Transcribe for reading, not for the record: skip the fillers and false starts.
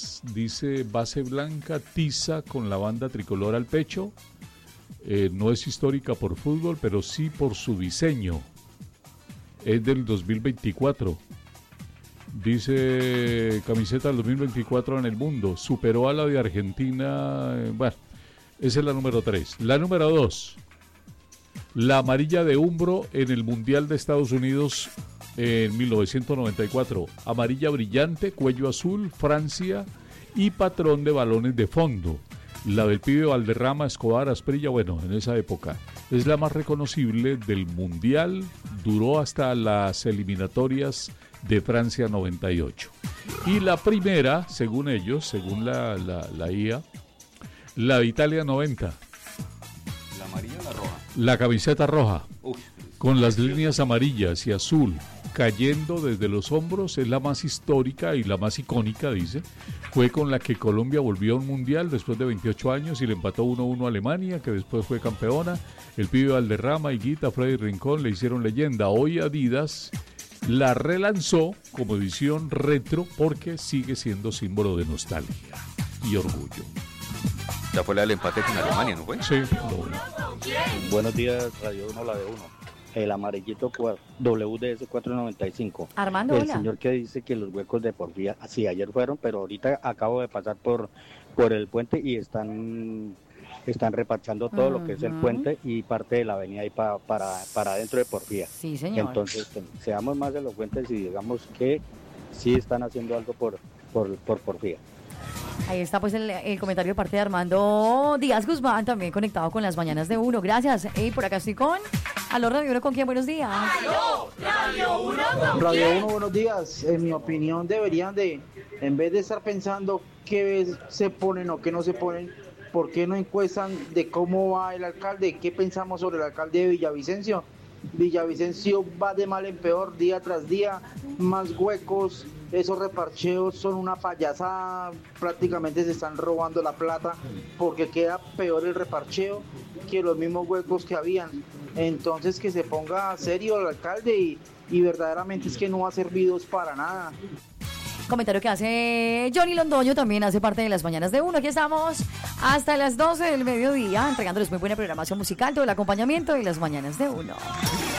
dice base blanca, tiza con la banda tricolor al pecho. No es histórica por fútbol, pero sí por su diseño. Es del 2024. Dice camiseta del 2024 en el mundo. Superó a la de Argentina. Bueno, esa es la número 3. La número 2. La amarilla de Umbro en el Mundial de Estados Unidos en 1994. Amarilla brillante, cuello azul, Francia y patrón de balones de fondo. La del pibe Valderrama, Escobar, Asprilla, bueno, en esa época. Es la más reconocible del Mundial, duró hasta las eliminatorias de Francia 98. Y la primera, según ellos, según la IA, la de Italia 90. ¿La amarilla o la roja? La camiseta roja, con las líneas amarillas y azul cayendo desde los hombros, es la más histórica y la más icónica, dice. Fue con la que Colombia volvió a un mundial después de 28 años y le empató 1-1 a Alemania, que después fue campeona. El pibe Valderrama, Higuita, Freddy Rincón le hicieron leyenda. Hoy Adidas la relanzó como edición retro porque sigue siendo símbolo de nostalgia y orgullo. Ya fue la del empate con Alemania, ¿no fue? Sí. Buenos días, Radio 1, la de 1. El amarillito WDS 495. Armando, el hola. Señor que dice que los huecos de Porfía, sí, ayer fueron, pero ahorita acabo de pasar por el puente y están reparchando todo lo que es el puente y parte de la avenida ahí para adentro de Porfía. Sí, señor. Entonces, seamos más elocuentes y digamos que sí están haciendo algo por Porfía. Ahí está pues el comentario de parte de Armando Díaz Guzmán, también conectado con las mañanas de Uno. Gracias. Y por acá estoy con Aló Radio Uno, ¿con quién? Buenos días. Aló Radio Uno, Radio 1, buenos días. En mi opinión deberían de, en vez de estar pensando qué se ponen o qué no se ponen, ¿por qué no encuestan de cómo va el alcalde? ¿Qué pensamos sobre el alcalde de Villavicencio? Villavicencio va de mal en peor día tras día, más huecos, esos reparcheos son una payasada, prácticamente se están robando la plata porque queda peor el reparcheo que los mismos huecos que habían. Entonces que se ponga serio el alcalde y verdaderamente es que no ha servido para nada. Comentario que hace Johnny Londoño, también hace parte de las mañanas de Uno. Aquí estamos hasta las 12 del mediodía, entregándoles muy buena programación musical, todo el acompañamiento de las mañanas de Uno.